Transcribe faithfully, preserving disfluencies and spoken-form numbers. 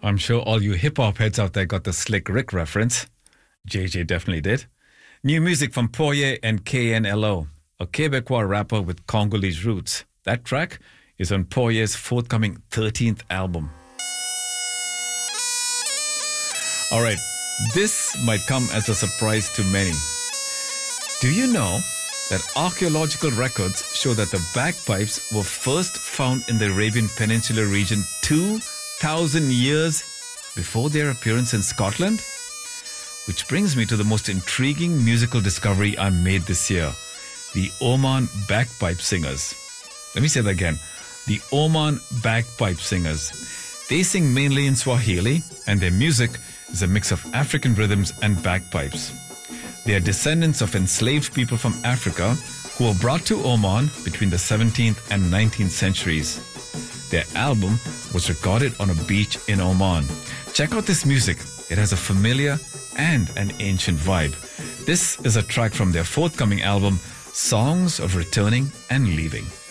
I'm sure all you hip-hop heads out there got the Slick Rick reference. J J definitely did. New music from Poye and K N L O, a Quebecois rapper with Congolese roots. That track is on Poye's forthcoming thirteenth album. All right, this might come as a surprise to many. Do you know that archaeological records show that the bagpipes were first found in the Arabian Peninsula region two thousand years before their appearance in Scotland? Which brings me to the most intriguing musical discovery I made this year, the Oman Bagpipe Singers. Let me say that again. The Oman Bagpipe Singers. They sing mainly in Swahili, and their music is a mix of African rhythms and bagpipes. They are descendants of enslaved people from Africa who were brought to Oman between the seventeenth and nineteenth centuries. Their album was recorded on a beach in Oman. Check out this music. It has a familiar and an ancient vibe. This is a track from their forthcoming album, Songs of Returning and Leaving.